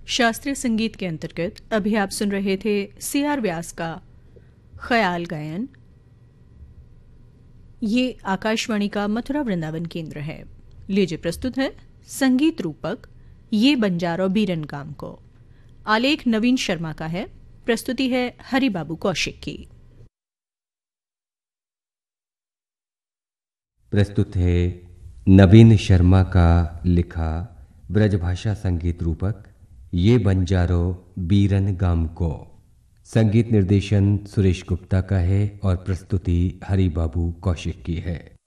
शास्त्रीय संगीत के अंतर्गत अभी आप सुन रहे थे C.R. व्यास का ख्याल गायन। ये आकाशवाणी का मथुरा वृंदावन केंद्र है। लीजिए प्रस्तुत है संगीत रूपक ये बंजारो बीरन गाम को। आलेख नवीन शर्मा का है, प्रस्तुति है हरिबाबू कौशिक की। प्रस्तुत है नवीन शर्मा का लिखा ब्रजभाषा संगीत रूपक ये बंजारो बीरन गाम को। संगीत निर्देशन सुरेश गुप्ता का है और प्रस्तुति हरिबाबू कौशिक की है।